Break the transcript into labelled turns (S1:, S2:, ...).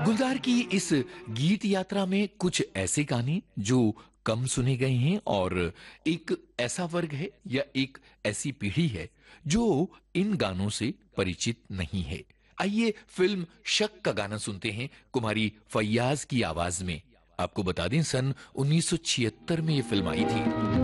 S1: गुलजार की इस गीत यात्रा में कुछ ऐसे गाने जो कम सुने गए हैं और एक ऐसा वर्ग है या एक ऐसी पीढ़ी है जो इन गानों से परिचित नहीं है। आइए फिल्म शक का गाना सुनते हैं कुमारी फैयाज की आवाज में। आपको बता दें सन 1976 में ये फिल्म आई थी।